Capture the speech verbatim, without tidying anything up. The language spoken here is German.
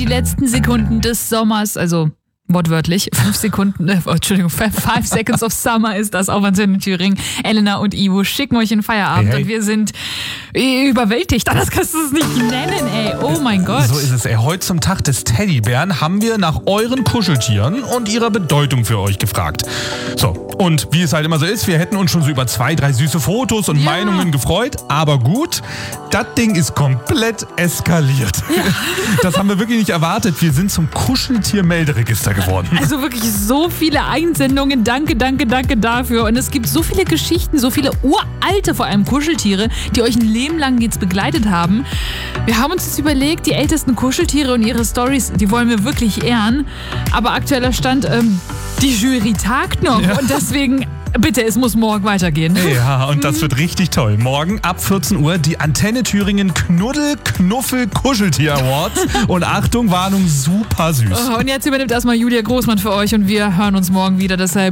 letzten Sekunden des Sommers, also wortwörtlich, fünf Sekunden, äh, Entschuldigung, five seconds of summer ist das auf Antenne Thüringen. Elena und Ivo schicken euch in Feierabend hey, hey. und wir sind überwältigt. Das kannst du es nicht nennen, ey. Oh mein Gott. So ist es, ey. Heute zum Tag des Teddybären haben wir nach euren Kuscheltieren und ihrer Bedeutung für euch gefragt. So, und wie es halt immer so ist, wir hätten uns schon so über zwei, drei süße Fotos und ja. Meinungen gefreut, aber gut, das Ding ist komplett eskaliert. Ja. Das haben wir wirklich nicht erwartet. Wir sind zum Kuscheltier-Melderegister geworden. Also wirklich so viele Einsendungen. Danke, danke, danke dafür. Und es gibt so viele Geschichten, so viele uralte, vor allem Kuscheltiere, die euch ein Leben lang jetzt begleitet haben. Wir haben uns jetzt überlegt, die ältesten Kuscheltiere und ihre Storys, die wollen wir wirklich ehren. Aber aktueller Stand, ähm, die Jury tagt noch. Ja. Und deswegen, bitte, es muss morgen weitergehen. Ja, und das wird richtig toll. Morgen ab vierzehn Uhr die Antenne Thüringen Knuddel Knuffel Kuscheltier Awards. Und Achtung, Warnung, super süß. Oh, und jetzt übernimmt erstmal Julia Großmann für euch und wir hören uns morgen wieder. Deshalb